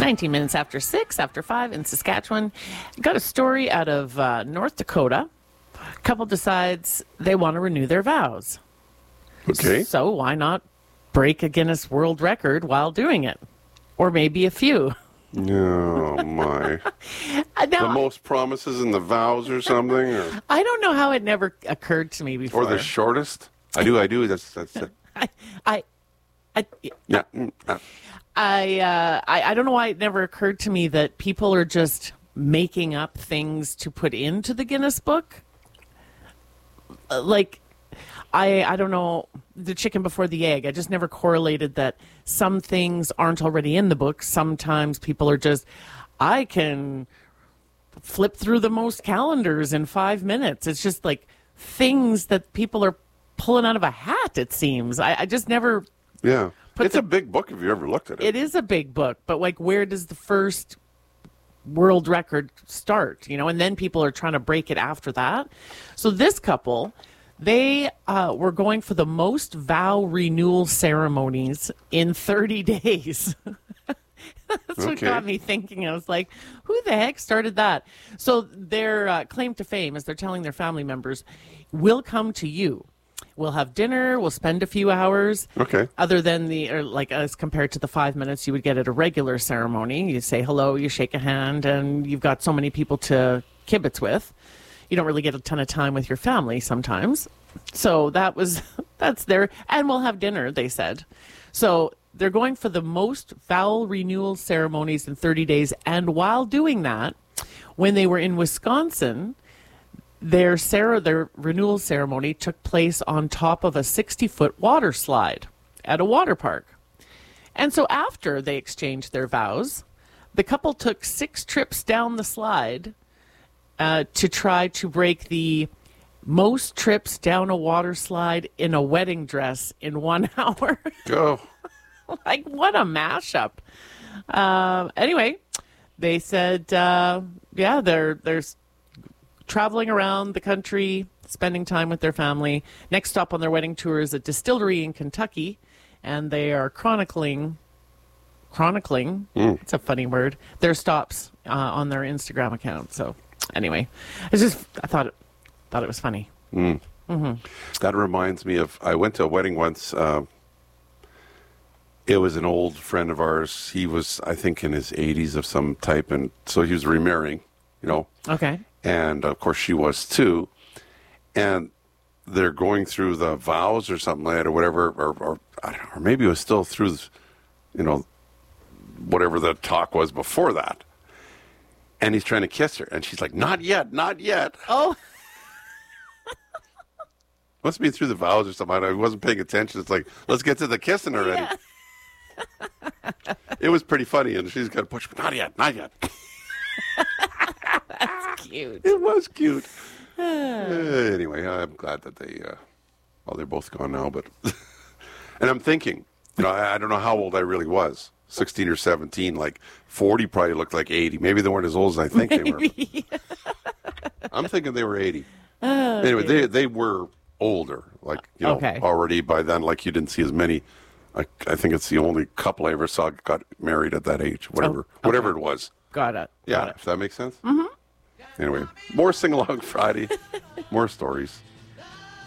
19 minutes after 6, after 5 in Saskatchewan. Got a story out of North Dakota. Couple decides they want to renew their vows. Okay. So why not break a Guinness World Record while doing it? Or maybe a few. Oh, my. Now, The most promises in the vows or something? Or I don't know how it never occurred to me before. or the shortest? I do. That's it. I Yeah. I don't know why it never occurred to me that people are just making up things to put into the Guinness Book. I don't know, the chicken before the egg. I just never correlated that some things aren't already in the book. Sometimes people are just, I can flip through the most calendars in 5 minutes. It's just like things that people are pulling out of a hat, it seems. I just never... Yeah. It's a big book if you ever looked at it. It is a big book, but like, where does the first world record start? And then people are trying to break it after that. So this couple, they were going for the most vow renewal ceremonies in 30 days. That's what got me thinking. I was like, who the heck started that? So their claim to fame, as they're telling their family members, will come to you. We'll have dinner. We'll spend a few hours. Okay. Other than as compared to the 5 minutes you would get at a regular ceremony. You say hello, you shake a hand, and you've got so many people to kibitz with. You don't really get a ton of time with your family sometimes. So that's their, and we'll have dinner, they said. So they're going for the most vow renewal ceremonies in 30 days. And while doing that, when they were in Wisconsin, their renewal ceremony took place on top of a 60-foot water slide at a water park. And so after they exchanged their vows, the couple took 6 trips down the slide to try to break the most trips down a water slide in a wedding dress in 1 hour. Go. Like, what a mashup. Anyway, they said, they're traveling around the country, spending time with their family. Next stop on their wedding tour is a distillery in Kentucky, and they are chronicling, it's a funny word, their stops on their Instagram account. So anyway, I thought it was funny. That reminds me of, I went to a wedding once. It was an old friend of ours. He was, I think, in his 80s of some type, and so he was remarrying, Okay. And, of course, she was too. And they're going through the vows or something like that or whatever, or I don't know, or maybe it was still through, whatever the talk was before that. And he's trying to kiss her, and she's like, not yet, not yet. Oh. Must be through the vows or something. I wasn't paying attention. It's like, let's get to the kissing already. Yeah. It was pretty funny, and she's got to push, not yet, not yet. That's cute. It was cute. Anyway, I'm glad that they're both gone now. But and I'm thinking, I don't know how old I really was, 16 or 17. Like 40 probably looked like 80. Maybe they weren't as old as I think they were. I'm thinking they were 80. Anyway, they were older, already by then. Like you didn't see as many. I think it's the only couple I ever saw got married at that age. Whatever it was. Got it. Yeah, if that makes sense. Mm-hmm. Anyway, more Sing Along Friday, more stories.